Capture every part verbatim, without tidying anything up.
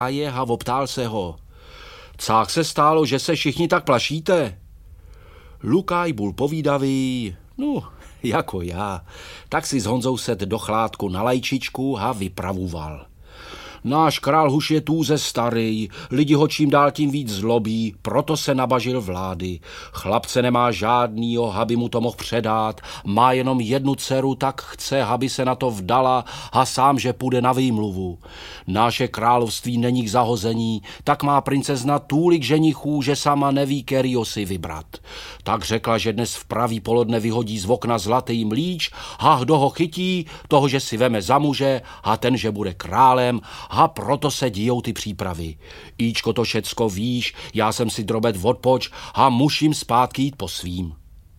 je a optál se ho. Cák se stálo, že se všichni tak plašíte? Lukaj byl povídavý, no, jako já, tak si s Honzou set do chládku na lajčičku a vypravoval. Náš král už je tůze starý, lidi ho čím dál tím víc zlobí, proto se nabažil vlády. Chlapce nemá žádnýho, aby mu to mohl předat, má jenom jednu dceru, tak chce, aby se na to vdala a sám, že půjde na výmluvu. Naše království není k zahození, tak má princezna tůlik ženichů, že sama neví, kterýho si vybrat. Tak řekla, že dnes v pravý polodne vyhodí z okna zlatý mlíč a kdo ho chytí, toho, že si veme za muže a ten, že bude králem, a proto se díjou ty přípravy. Íčko, to všecko víš, já jsem si drobet odpoč a musím zpátky jít po svým.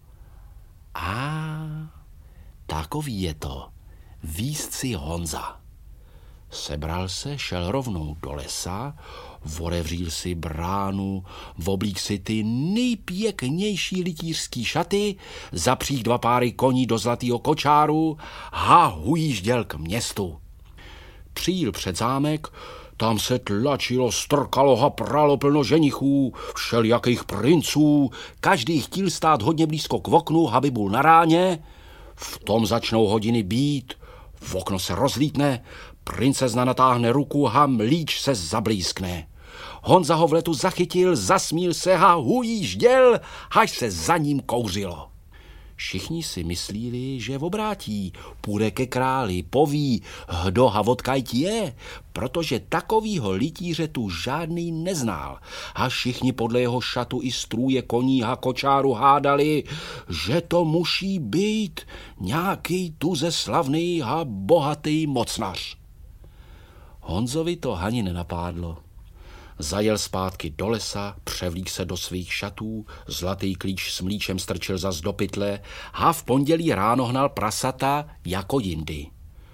A takový je to. Víst si Honza. Sebral se, šel rovnou do lesa, otevřel si bránu, oblík si ty nejpěknější litířský šaty, zapřích dva páry koní do zlatýho kočáru a hujížděl k městu. Přijel před zámek, tam se tlačilo, strkalo a pralo plno ženichů, všelijakých princů, každý chtěl stát hodně blízko k oknu, aby byl na ráně. V tom začnou hodiny být, v okno se rozlítne, princezna natáhne ruku a mlíč se zablízkne. Honza ho v letu zachytil, zasmíl se a hujížděl, až se za ním kouřilo. Všichni si myslíli, že obrátí, půjde ke králi, poví, kdo a odkajť je, protože takovýho litíře tu žádný neznal. A všichni podle jeho šatu i strůje koní a kočáru hádali, že to musí být nějaký tuze slavný a bohatý mocnař. Honzovi to ani nenapádlo. Zajel zpátky do lesa, převlík se do svých šatů, zlatý klíč s mlíčem strčil zas do pytle a v pondělí ráno hnal prasata jako jindy.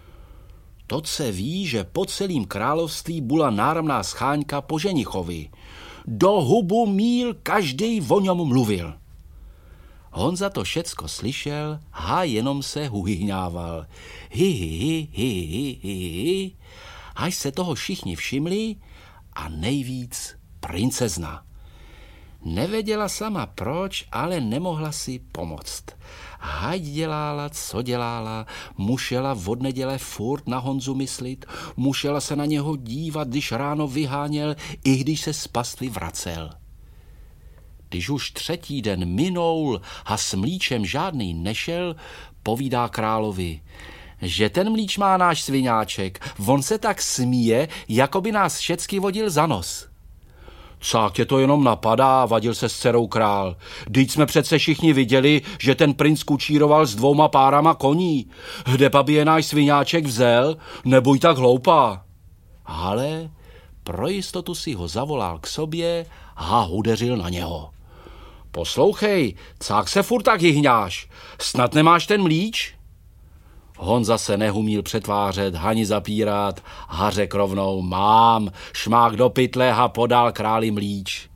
To se ví, že po celém království byla náramná scháňka po ženichovi. Do hubu míl každej o něm mluvil. Honza to všecko slyšel a jenom se huhyhňával. Hi, hi, hi, hi, hi, hi. Až se toho všichni všimli, a nejvíc princezna. Nevěděla sama proč, ale nemohla si pomoct. Hajď dělala, co dělala, musela od neděle furt na Honzu myslit, musela se na něho dívat, když ráno vyháněl, i když se z pastvy vracel. Když už třetí den minul a s mlíčem žádný nešel, povídá královi, že ten mlíč má náš sviňáček, on se tak smíje, jako by nás všecky vodil za nos. Cák tě to jenom napadá, vadil se s dcerou král. Vždyť jsme přece všichni viděli, že ten princ kučíroval s dvouma párama koní. Kde pa by je náš sviňáček vzel? Nebuď tak hloupá. Ale pro jistotu si ho zavolal k sobě a udeřil na něho. Poslouchej, cák se furt tak hyhňáš, snad nemáš ten mlíč? Honza se nehumíl přetvářet, ani zapírat a řek rovnou, mám, šmák do pytle a podal králi mlíč.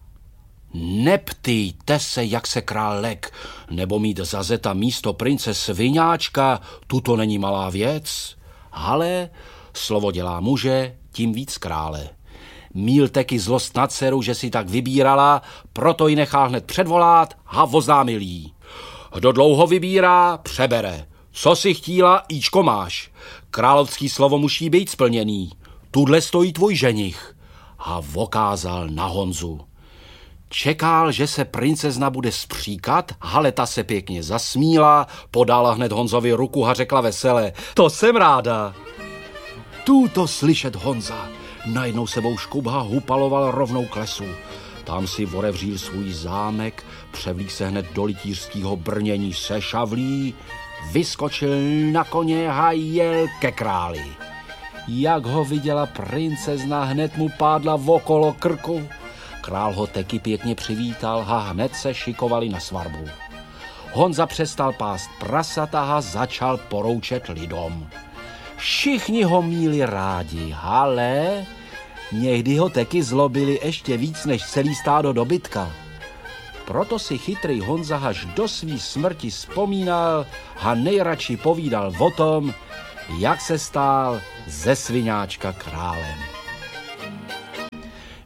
Neptýjte se, jak se král lek, nebo mít za zeta místo prince sviňáčka, tuto není malá věc. Ale slovo dělá muže, tím víc krále. Míl taky zlost na dceru, že si tak vybírala, proto ji nechal hned předvolat a oznámil jí. Kdo dlouho vybírá, přebere. Co si chtíla, íčko máš. Královský slovo musí být splněný. Tudle stojí tvůj ženich. A vokázal na Honzu. Čekal, že se princezna bude spříkat, ale ta se pěkně zasmíla, podala hned Honzovi ruku a řekla vesele, to jsem ráda. Tu to slyšet Honza. Najednou sebou škubha hupaloval rovnou k lesu. Tam si otevřel svůj zámek, převlík se hned do litířského brnění se šavlí, vyskočil na koně a jel ke králi. Jak ho viděla princezna, hned mu pádla okolo krku. Král ho taky pěkně přivítal a hned se šikovali na svatbu. Honza přestal pást prasata a začal poroučet lidom. Všichni ho míli rádi, ale někdy ho taky zlobili ještě víc než celý stádo dobytka. Proto si chytrý Honza až do svý smrti vzpomínal a nejradši povídal o tom, jak se stál ze sviňáčka králem.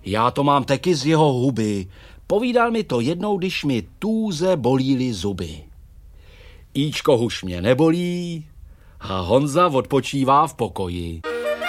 Já to mám taky z jeho huby. Povídal mi to jednou, když mi tůze bolíly zuby. Íčko už mě nebolí a Honza odpočívá v pokoji.